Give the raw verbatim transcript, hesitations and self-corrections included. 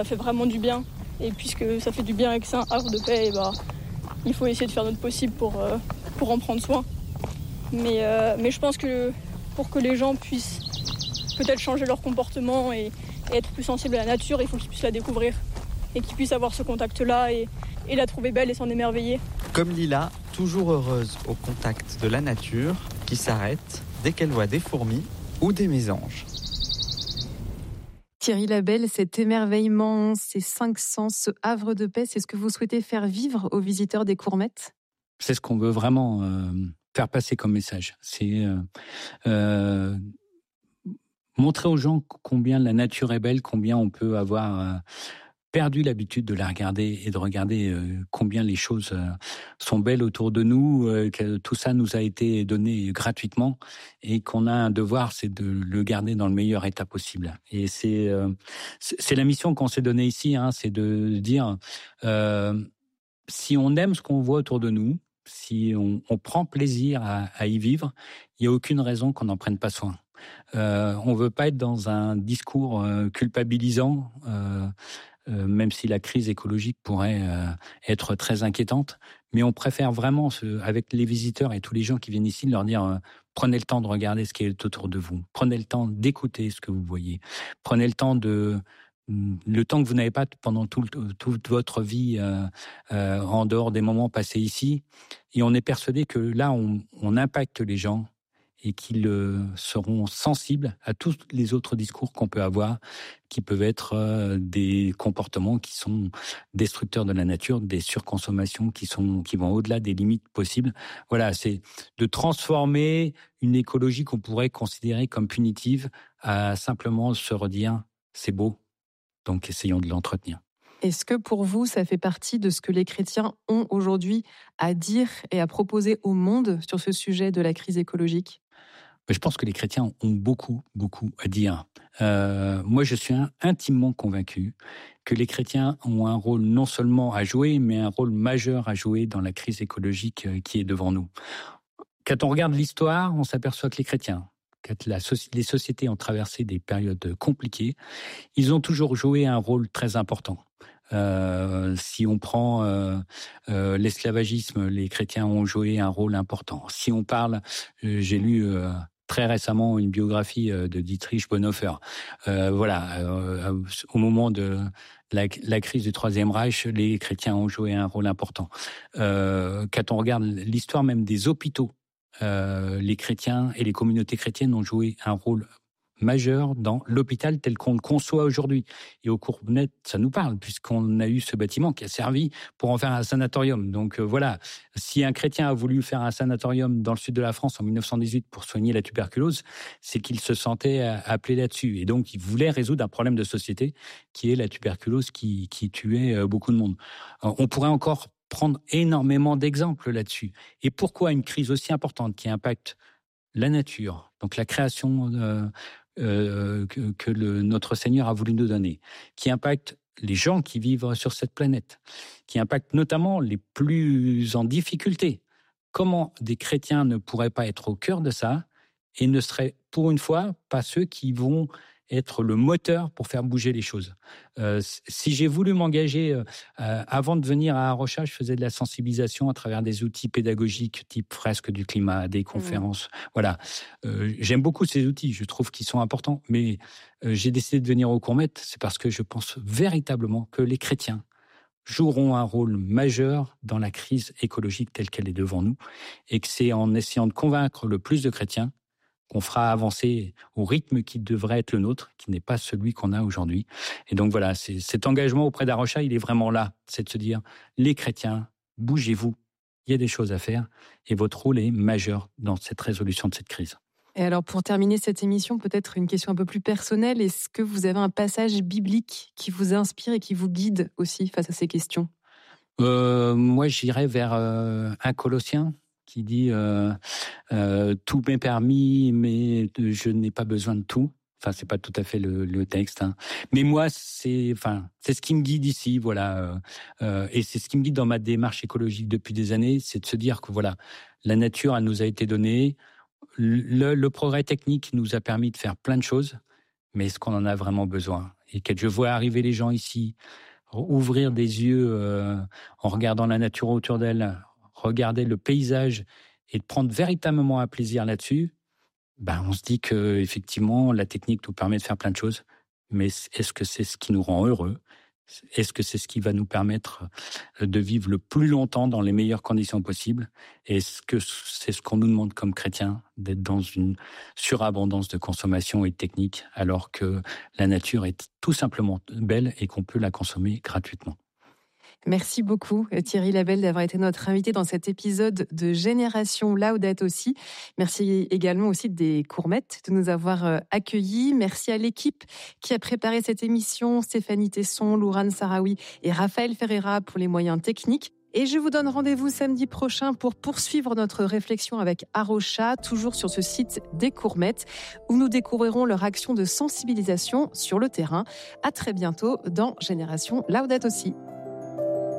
Ça fait vraiment du bien. Et puisque ça fait du bien et que c'est un havre de paix, et bah, il faut essayer de faire notre possible pour, euh, pour en prendre soin. Mais, euh, mais je pense que pour que les gens puissent peut-être changer leur comportement et, et être plus sensibles à la nature, il faut qu'ils puissent la découvrir et qu'ils puissent avoir ce contact-là et, et la trouver belle et s'en émerveiller. Comme Lila, toujours heureuse au contact de la nature, qui s'arrête dès qu'elle voit des fourmis ou des mésanges. Thierry Labelle, cet émerveillement, ces cinq sens, ce havre de paix, c'est ce que vous souhaitez faire vivre aux visiteurs des Courmettes ? C'est ce qu'on veut vraiment euh, faire passer comme message. C'est euh, euh, montrer aux gens combien la nature est belle, combien on peut avoir euh, perdu l'habitude de la regarder et de regarder euh, combien les choses euh, sont belles autour de nous, euh, que tout ça nous a été donné gratuitement et qu'on a un devoir, c'est de le garder dans le meilleur état possible. Et c'est euh, c'est la mission qu'on s'est donnée ici, hein, c'est de dire euh, si on aime ce qu'on voit autour de nous, si on, on prend plaisir à, à y vivre, il n'y a aucune raison qu'on n'en prenne pas soin. Euh, on ne veut pas être dans un discours euh, culpabilisant, euh, euh, même si la crise écologique pourrait euh, être très inquiétante, mais on préfère vraiment, ce, avec les visiteurs et tous les gens qui viennent ici, leur dire euh, prenez le temps de regarder ce qui est autour de vous, prenez le temps d'écouter ce que vous voyez, prenez le temps de... le temps que vous n'avez pas pendant tout, toute votre vie euh, euh, en dehors des moments passés ici. Et on est persuadé que là, on, on impacte les gens et qu'ils euh, seront sensibles à tous les autres discours qu'on peut avoir, qui peuvent être euh, des comportements qui sont destructeurs de la nature, des surconsommations qui, sont, qui vont au-delà des limites possibles. Voilà, c'est de transformer une écologie qu'on pourrait considérer comme punitive à simplement se redire « c'est beau ». Donc, essayons de l'entretenir. Est-ce que pour vous, ça fait partie de ce que les chrétiens ont aujourd'hui à dire et à proposer au monde sur ce sujet de la crise écologique ? Je pense que les chrétiens ont beaucoup, beaucoup à dire. Euh, moi, je suis intimement convaincu que les chrétiens ont un rôle non seulement à jouer, mais un rôle majeur à jouer dans la crise écologique qui est devant nous. Quand on regarde l'histoire, on s'aperçoit que les chrétiens, quand la, les sociétés ont traversé des périodes compliquées, ils ont toujours joué un rôle très important. Euh, si on prend euh, euh, l'esclavagisme, les chrétiens ont joué un rôle important. Si on parle, euh, j'ai lu euh, très récemment une biographie euh, de Dietrich Bonhoeffer. Euh, voilà, euh, au moment de la, la crise du Troisième Reich, les chrétiens ont joué un rôle important. Euh, quand on regarde l'histoire même des hôpitaux, euh, les chrétiens et les communautés chrétiennes ont joué un rôle majeur dans l'hôpital tel qu'on le conçoit aujourd'hui. Et aux Courmettes, ça nous parle, puisqu'on a eu ce bâtiment qui a servi pour en faire un sanatorium. Donc euh, voilà, si un chrétien a voulu faire un sanatorium dans le sud de la France en dix-neuf cent dix-huit pour soigner la tuberculose, c'est qu'il se sentait appelé là-dessus. Et donc, il voulait résoudre un problème de société qui est la tuberculose qui, qui tuait beaucoup de monde. On pourrait encore prendre énormément d'exemples là-dessus. Et pourquoi une crise aussi importante qui impacte la nature, donc la création euh, euh, que, que le, notre Seigneur a voulu nous donner, qui impacte les gens qui vivent sur cette planète, qui impacte notamment les plus en difficulté. Comment des chrétiens ne pourraient pas être au cœur de ça et ne seraient, pour une fois, pas ceux qui vont être le moteur pour faire bouger les choses. Euh, si j'ai voulu m'engager, euh, avant de venir à Arocha, je faisais de la sensibilisation à travers des outils pédagogiques type fresque du climat, des conférences. Mmh. Voilà. Euh, j'aime beaucoup ces outils, je trouve qu'ils sont importants, mais euh, j'ai décidé de venir aux Courmettes, c'est parce que je pense véritablement que les chrétiens joueront un rôle majeur dans la crise écologique telle qu'elle est devant nous, et que c'est en essayant de convaincre le plus de chrétiens qu'on fera avancer au rythme qui devrait être le nôtre, qui n'est pas celui qu'on a aujourd'hui. Et donc voilà, c'est, cet engagement auprès d'Arocha, il est vraiment là, c'est de se dire, les chrétiens, bougez-vous, il y a des choses à faire, et votre rôle est majeur dans cette résolution de cette crise. Et alors, pour terminer cette émission, peut-être une question un peu plus personnelle, est-ce que vous avez un passage biblique qui vous inspire et qui vous guide aussi face à ces questions ? euh, Moi, j'irais vers euh, un Colossien, qui dit euh, euh, « Tout m'est permis, mais je n'ai pas besoin de tout ». Enfin, c'est pas tout à fait le, le texte, hein. Mais moi, c'est, enfin, c'est ce qui me guide ici, voilà. Euh, et c'est ce qui me guide dans ma démarche écologique depuis des années, c'est de se dire que voilà, la nature, elle nous a été donnée. Le, le progrès technique nous a permis de faire plein de choses, mais est-ce qu'on en a vraiment besoin ? et quand je vois arriver les gens ici, ouvrir des yeux euh, en regardant la nature autour d'elle, regarder le paysage et de prendre véritablement un plaisir là-dessus, ben on se dit que effectivement la technique nous permet de faire plein de choses, mais est-ce que c'est ce qui nous rend heureux ? Est-ce que c'est ce qui va nous permettre de vivre le plus longtemps dans les meilleures conditions possibles ? Est-ce que c'est ce qu'on nous demande comme chrétiens, d'être dans une surabondance de consommation et de technique, alors que la nature est tout simplement belle et qu'on peut la consommer gratuitement ? Merci beaucoup Thierry Labelle d'avoir été notre invité dans cet épisode de Génération Laudato Si. Merci également aussi des Courmettes de nous avoir accueillis. Merci à l'équipe qui a préparé cette émission, Stéphanie Tesson, Lourane Sarawi et Raphaël Ferreira pour les moyens techniques. Et je vous donne rendez-vous samedi prochain pour poursuivre notre réflexion avec Arocha, toujours sur ce site des Courmettes, où nous découvrirons leur action de sensibilisation sur le terrain. À très bientôt dans Génération Laudato Si.